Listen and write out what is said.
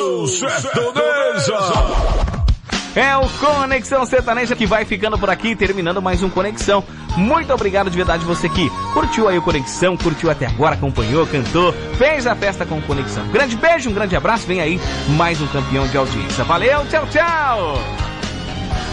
Conexão Sertaneja. É o Conexão Sertaneja que vai ficando por aqui, terminando mais um Conexão. Muito obrigado de verdade você que curtiu aí o Conexão, curtiu até agora, acompanhou, cantou, fez a festa com o Conexão. Grande beijo, um grande abraço, vem aí mais um campeão de audiência. Valeu, tchau, tchau!